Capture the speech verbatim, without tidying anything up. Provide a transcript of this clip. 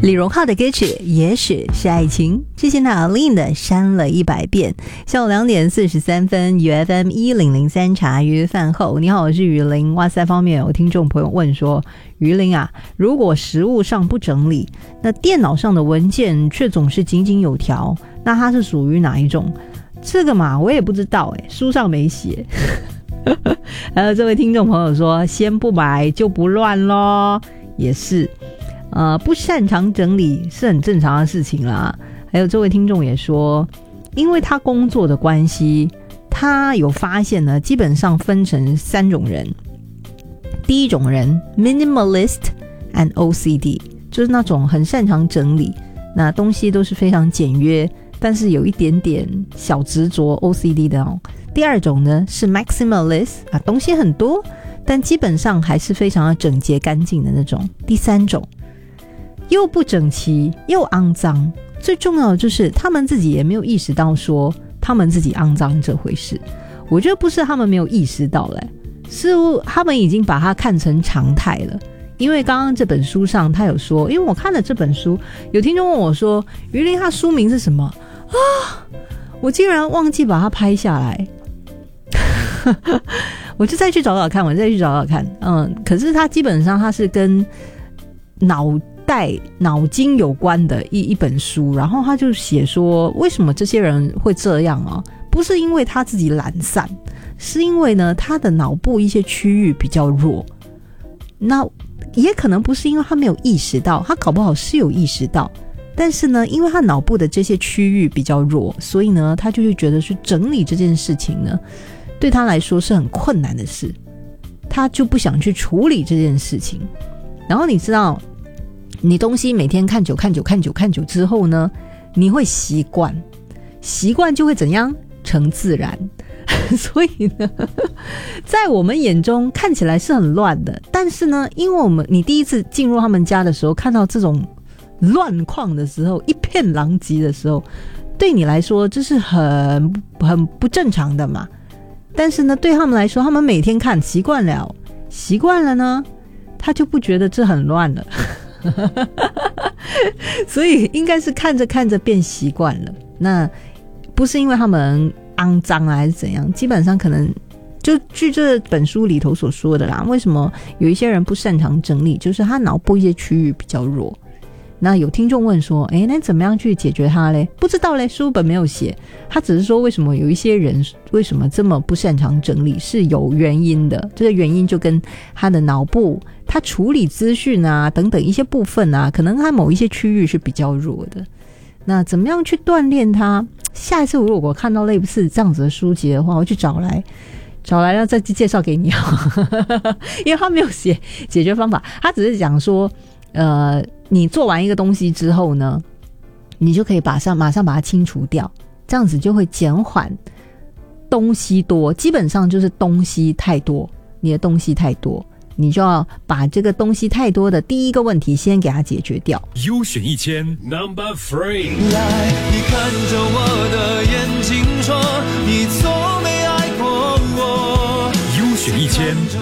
李荣浩的歌曲也许是爱情，之前的 Aline 的删了一百遍。下午两点四十三分 U F M 一零零三茶余饭后，你好，我是于林。哇塞，方面有听众朋友问说，于林啊，如果实物上不整理，那电脑上的文件却总是井井有条，那它是属于哪一种？这个嘛我也不知道耶，书上没写。还有这位听众朋友说，先不买就不乱咯，也是呃，不擅长整理是很正常的事情啦。还有这位听众也说，因为他工作的关系，他有发现呢，基本上分成三种人。第一种人 minimalist and O C D， 就是那种很擅长整理，那东西都是非常简约，但是有一点点小执着 O C D 的哦。第二种呢是 maximalist 啊，东西很多，但基本上还是非常的整洁干净的那种。第三种又不整齐又肮脏，最重要的就是他们自己也没有意识到说他们自己肮脏这回事。我觉得不是他们没有意识到嘞，是他们已经把它看成常态了。因为刚刚这本书上他有说，因为我看了这本书，有听众问我说，于林他书名是什么啊？我竟然忘记把它拍下来。我就再去找找看，我再去找找看。嗯，可是它基本上它是跟脑袋、脑筋有关的一一本书，然后他就写说，为什么这些人会这样啊？不是因为他自己懒散，是因为呢他的脑部一些区域比较弱。那也可能不是因为他没有意识到，他搞不好是有意识到，但是呢，因为他脑部的这些区域比较弱，所以呢，他就会觉得去整理这件事情呢，对他来说是很困难的事，他就不想去处理这件事情。然后你知道，你东西每天看久看久看久看久之后呢，你会习惯，习惯就会怎样？成自然。所以呢，在我们眼中看起来是很乱的，但是呢，因为我们你第一次进入他们家的时候，看到这种乱况的时候，一片狼藉的时候，对你来说这是很很不正常的嘛。但是呢，对他们来说，他们每天看习惯了，习惯了呢，他就不觉得这很乱了。所以应该是看着看着变习惯了。那不是因为他们肮脏啊还是怎样，基本上可能就据这本书里头所说的啦，为什么有一些人不擅长整理，就是他脑部一些区域比较弱。那有听众问说，诶，那怎么样去解决它嘞？不知道嘞，书本没有写，他只是说为什么有一些人为什么这么不擅长整理是有原因的，这个原因就跟他的脑部他处理资讯啊等等一些部分啊，可能他某一些区域是比较弱的。那怎么样去锻炼它？下一次如果我看到类似这样子的书籍的话，我去找来找来了再介绍给你。因为他没有写解决方法，他只是讲说呃，你做完一个东西之后呢，你就可以马上马上把它清除掉，这样子就会减缓东西多，基本上就是东西太多，你的东西太多，你就要把这个东西太多的第一个问题先给它解决掉。 优选一千 Number Three， 来，你看着我的眼睛说，你从没爱过我。 优选一千